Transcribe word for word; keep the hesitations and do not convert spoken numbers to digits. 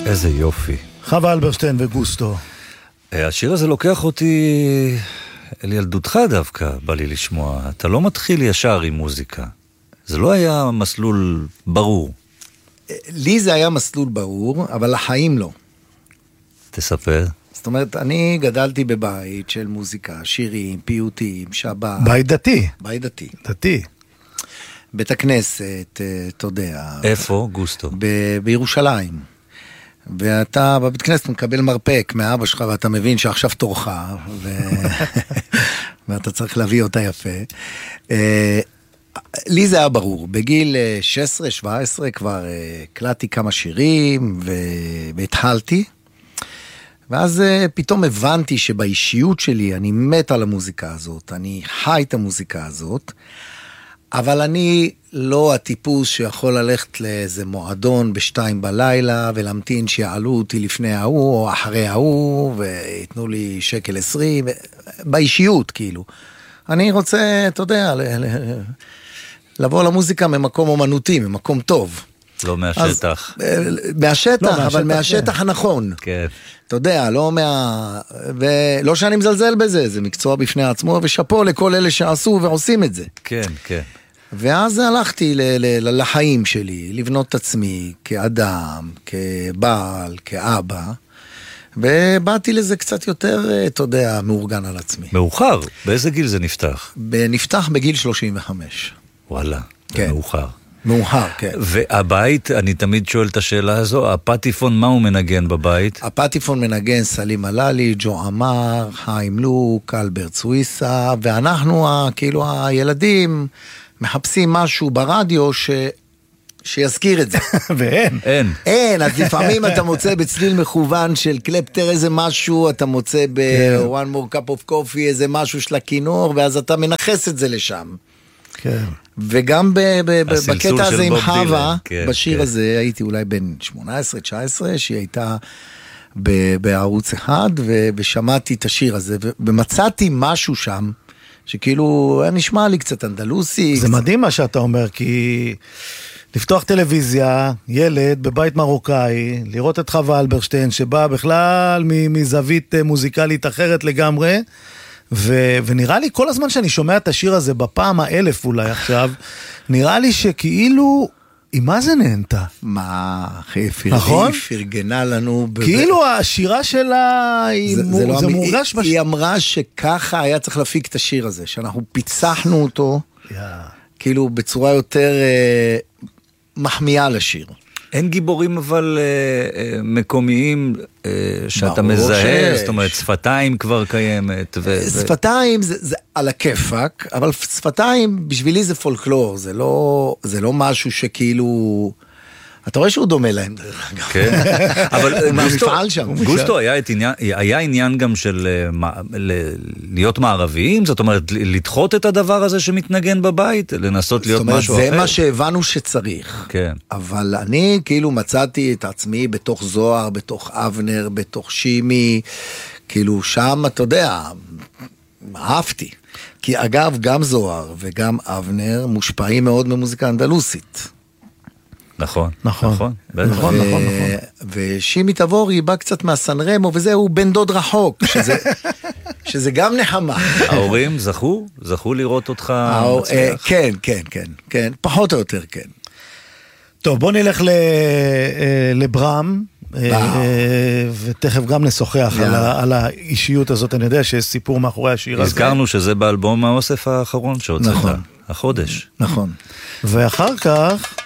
איזה יופי. חווה אלברשטיין וגוסטו. השיר הזה לוקח אותי אל ילדותך דווקא, בא לי לשמוע. אתה לא מתחיל ישר עם מוזיקה. זה לא היה מסלול ברור. לי זה היה מסלול ברור, אבל לחיים לא. תספר. זאת אומרת, אני גדלתי בבית של מוזיקה, שירים, פיוטים, שבת. בית דתי. בית דתי. דתי. בית הכנסת, אתה יודע. איפה, גוסטו? ב- בירושלים. ואתה בבית כנסת מקבל מרפק מאבא שלך, ואתה מבין שעכשיו תורך, ו... ואתה צריך להביא אותה יפה. לי זה היה ברור. בגיל שש עשרה שבע עשרה כבר הקלטתי כמה שירים, והתחלתי. ואז פתאום הבנתי שבאישיות שלי אני מת על המוזיקה הזאת, אני חי את המוזיקה הזאת, אבל אני לא הטיפוס שיכול ללכת לאיזה מועדון בשתיים בלילה, ולהמתין שיעלו אותי לפני ההוא או אחרי ההוא, ויתנו לי שקל עשרים, באישיות כאילו. אני רוצה, אתה יודע, לבוא למוזיקה ממקום אומנותי, ממקום טוב. לא מהשטח. מהשטח, אבל מהשטח הנכון. כן. אתה יודע, לא מה... ולא שאני מזלזל בזה, זה מקצוע בפני עצמו, ושפו לכל אלה שעשו ועושים את זה. כן, כן. ואז הלכתי לחיים שלי, לבנות את עצמי כאדם, כבעל, כאבא, ובאתי לזה קצת יותר, אתה יודע, מאורגן על עצמי. מאוחר? באיזה גיל זה נפתח? נפתח בגיל שלושים וחמש. וואלה, כן. מאוחר. מאוחר, כן. והבית, אני תמיד שואל את השאלה הזו, הפטיפון, מה הוא מנגן בבית? הפטיפון מנגן סלים אללי, ג'ו אמר, חיים לוק, אלברט סוויסה, ואנחנו, כאילו הילדים, מחפשים משהו ברדיו ש... שיזכיר את זה. ואין. אין. אין, אז לפעמים אתה מוצא בצליל מכוון של קלפטר איזה משהו, אתה מוצא ב-One More Cup of Coffee איזה משהו של הכינור, ואז אתה מנחס את זה לשם. כן. וגם בקטע הזה עם חווה, כן, בשיר כן. הזה הייתי אולי בן שמונה עשרה תשע עשרה, שהיא הייתה בערוץ אחד, ושמעתי את השיר הזה, ומצאתי משהו שם, שכאילו היה נשמע לי קצת אנדלוסי. זה קצת... מדהים מה שאתה אומר, כי לפתוח טלוויזיה, ילד בבית מרוקאי, לראות את חווה אלברשטיין, שבא בכלל מזווית מוזיקלית אחרת לגמרי, ו- ונראה לי כל הזמן שאני שומע את השיר הזה בפעם האלף אולי עכשיו, נראה לי שכאילו, עם מה זה נהנתה? מה, אחי, נכון? פרגנה לנו. כאילו השירה שלה, זה, מור... זה, לא זה המ... מורגש היא, בש... היא אמרה שככה היה צריך להפיק את השיר הזה, שאנחנו פיצחנו אותו, yeah. כאילו בצורה יותר אה, מחמיאה לשיר. אין גיבורים אבל אה, אה, מקומיים אה, שאתה ברור מזהה, שיש. זאת אומרת שפתיים כבר קיימת. ו- שפתיים זה, זה על הכיפק, אבל שפתיים בשבילי זה פולקלור, זה לא, זה לא משהו שכאילו... אתה רואה שהוא דומה להם דרך אגב. כן. אבל מהמפעל שם. גוסטו היה, עניין, היה עניין גם של להיות מערביים, זאת אומרת לדחות את הדבר הזה שמתנגן בבית, לנסות להיות משהו אחר. זאת אומרת, זה מה שהבנו שצריך. כן. אבל אני כאילו מצאתי את עצמי בתוך זוהר, בתוך אבנר, בתוך שימי, כאילו שם, אתה יודע, אהבתי. כי אגב, גם זוהר וגם אבנר מושפעים מאוד ממוזיקה אנדלוסית. נכון, נכון, נכון, נכון, נכון, נכון. ושימי תבורי בא קצת מהסנרמו, וזה הוא בן דוד רחוק, שזה, שזה גם נחמה. ההורים זכו? זכו לראות אותך מצליח? כן, כן, כן, כן, פחות או יותר, כן. טוב, בוא נלך לברם, ותכף גם נשוחח על האישיות הזאת. אני יודע שיש סיפור מאחורי השיר הזה. הזכרנו שזה באלבום האוסף האחרון שהוצאת. נכון. החודש. נכון. ואחר כך